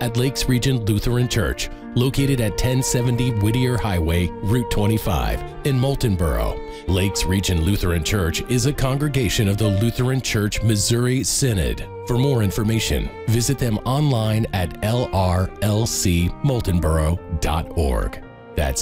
at Lakes Region Lutheran Church, located at 1070 Whittier Highway, Route 25 in Moultonboro. Lakes Region Lutheran Church is a congregation of the Lutheran Church Missouri Synod. For more information, visit them online at lrlcmoultonboro.org. That's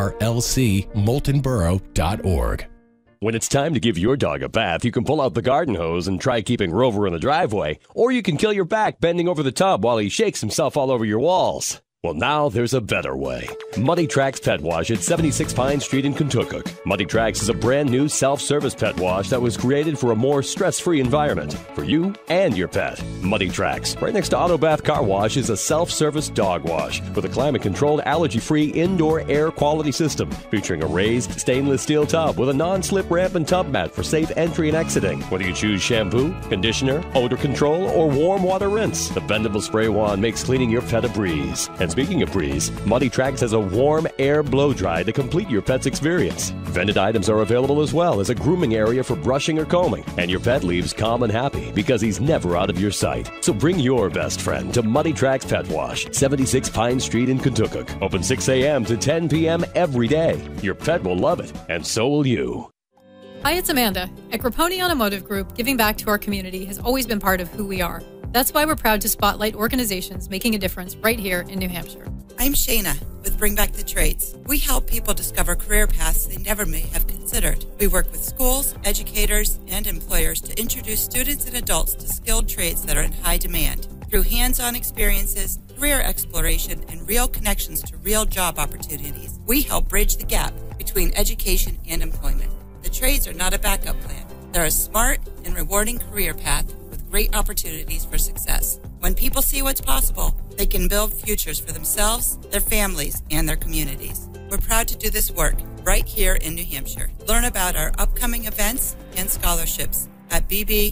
lrlcmoultonboro.org. When it's time to give your dog a bath, you can pull out the garden hose and try keeping Rover in the driveway, or you can kill your back bending over the tub while he shakes himself all over your walls. Well, now there's a better way. Muddy Tracks Pet Wash at 76 Pine Street in Kentucky. Muddy Tracks is a brand new self-service pet wash that was created for a more stress-free environment for you and your pet. Muddy Tracks, right next to Autobath Car Wash, is a self-service dog wash with a climate-controlled, allergy-free indoor air quality system featuring a raised stainless steel tub with a non-slip ramp and tub mat for safe entry and exiting. Whether you choose shampoo, conditioner, odor control, or warm water rinse, the bendable spray wand makes cleaning your pet a breeze. And speaking of breeze, Muddy Tracks has a warm air blow dry to complete your pet's experience. Vented items are available as well as a grooming area for brushing or combing, and your pet leaves calm and happy because he's never out of your sight. So bring your best friend to Muddy Tracks Pet Wash, 76 Pine Street in Kentucky. Open 6 a.m. to 10 p.m. every day. Your pet will love it, and so will you. Hi, it's Amanda. At Grapponi Automotive Group, giving back to our community has always been part of who we are. That's why we're proud to spotlight organizations making a difference right here in New Hampshire. I'm Shayna with Bring Back the Trades. We help people discover career paths they never may have considered. We work with schools, educators, and employers to introduce students and adults to skilled trades that are in high demand. Through hands-on experiences, career exploration, and real connections to real job opportunities, we help bridge the gap between education and employment. The trades are not a backup plan. They're a smart and rewarding career path great opportunities for success. When people see what's possible, they can build futures for themselves, their families, and their communities. We're proud to do this work right here in New Hampshire. Learn about our upcoming events and scholarships at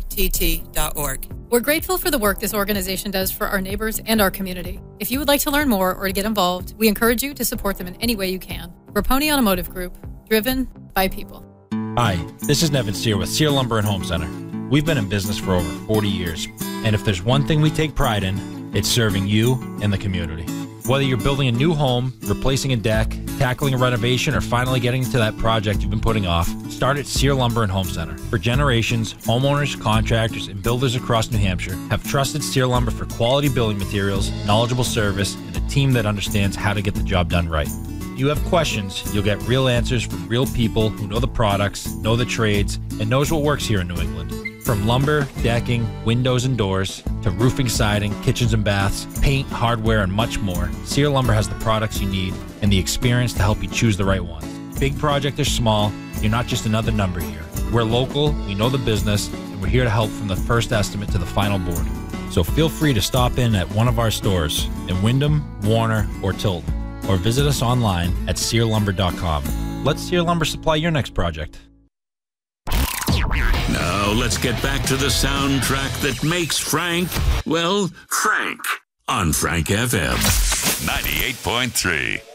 bbtt.org. We're grateful for the work this organization does for our neighbors and our community. If you would like to learn more or to get involved, we encourage you to support them in any way you can. Grapponi Automotive Group, driven by people. Hi, this is Nevin Sear with Sear Lumber and Home Center. We've been in business for over 40 years, and if there's one thing we take pride in, it's serving you and the community. Whether you're building a new home, replacing a deck, tackling a renovation, or finally getting to that project you've been putting off, start at Sear Lumber and Home Center. For generations, homeowners, contractors, and builders across New Hampshire have trusted Sear Lumber for quality building materials, knowledgeable service, and a team that understands how to get the job done right. If you have questions, you'll get real answers from real people who know the products, know the trades, and knows what works here in New England. From lumber, decking, windows and doors, to roofing, siding, kitchens and baths, paint, hardware, and much more, Sear Lumber has the products you need and the experience to help you choose the right ones. Big project or small, you're not just another number here. We're local, we know the business, and we're here to help from the first estimate to the final board. So feel free to stop in at one of our stores in Windham, Warner, or Tilton, or visit us online at SearLumber.com. Let Sear Lumber supply your next project. Now let's get back to the soundtrack that makes Frank, well, Frank, on Frank FM 98.3.